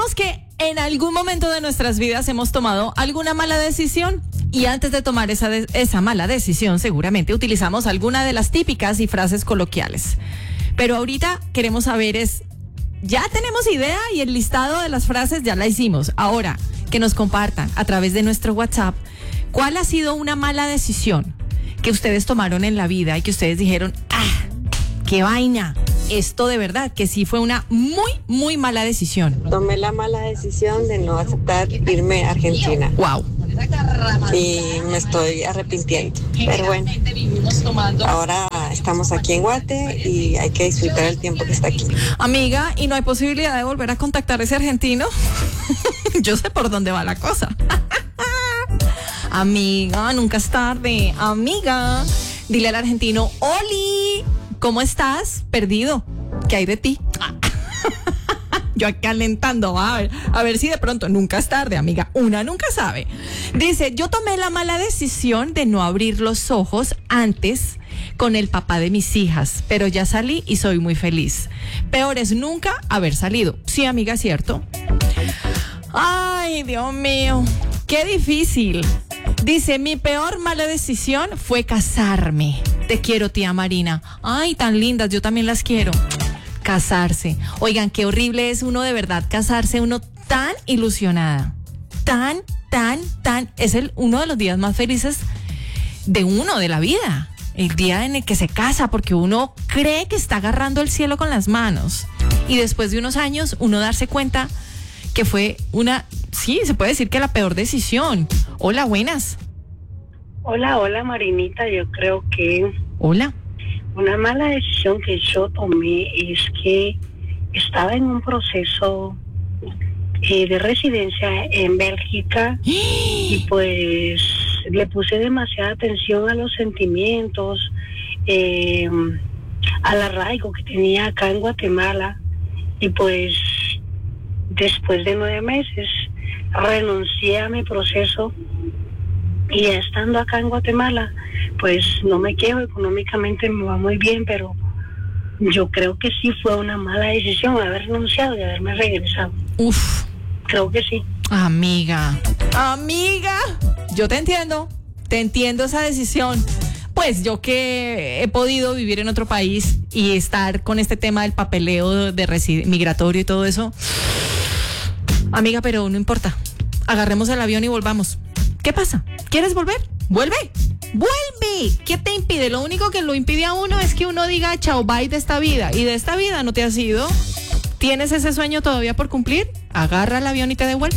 Todos que en algún momento de nuestras vidas hemos tomado alguna mala decisión y antes de tomar esa mala decisión seguramente utilizamos alguna de las típicas y frases coloquiales. Pero ahorita queremos saber ya tenemos idea y el listado de las frases ya la hicimos. Ahora, que nos compartan a través de nuestro WhatsApp cuál ha sido una mala decisión que ustedes tomaron en la vida y que ustedes dijeron, qué vaina, esto de verdad que sí fue una muy, muy mala decisión. Tomé la mala decisión de no aceptar irme a Argentina. Wow. Y me estoy arrepintiendo. Pero bueno, ahora estamos aquí en Guate y hay que disfrutar el tiempo que está aquí. Amiga, ¿y no hay posibilidad de volver a contactar a ese argentino? Yo sé por dónde va la cosa. Amiga, nunca es tarde. Amiga, dile al argentino, Oli, ¿cómo estás? Perdido. ¿Qué hay de ti? Yo aquí alentando, a ver si de pronto nunca es tarde, amiga. Una nunca sabe. Dice, yo tomé la mala decisión de no abrir los ojos antes con el papá de mis hijas, pero ya salí y soy muy feliz. Peor es nunca haber salido. Sí, amiga, ¿cierto? Ay, Dios mío, qué difícil. Dice, mi peor mala decisión fue casarme. Te quiero, tía Marina. Ay, tan lindas, yo también las quiero. Casarse. Oigan, qué horrible es uno de verdad casarse, uno tan ilusionada. Tan. Es uno de los días más felices de uno, de la vida. El día en el que se casa, porque uno cree que está agarrando el cielo con las manos. Y después de unos años, uno darse cuenta que fue sí, se puede decir que la peor decisión. Hola, buenas. Hola, Marinita. Yo creo que... Hola. Una mala decisión que yo tomé es que estaba en un proceso de residencia en Bélgica y pues le puse demasiada atención a los sentimientos, al arraigo que tenía acá en Guatemala y pues después de 9 meses renuncié a mi proceso y ya estando acá en Guatemala pues no me quejo, económicamente me va muy bien, pero yo creo que sí fue una mala decisión haber renunciado y haberme regresado. Uf. Creo que sí. Amiga, yo te entiendo esa decisión. Pues yo que he podido vivir en otro país y estar con este tema del papeleo de migratorio y todo eso, amiga, pero no importa, agarremos el avión y volvamos. ¿Qué pasa? ¿Quieres volver? ¡Vuelve! ¿Qué te impide? Lo único que lo impide a uno es que uno diga chao, bye de esta vida. Y de esta vida no te has ido. ¿Tienes ese sueño todavía por cumplir? Agarra el avión y te devuelve.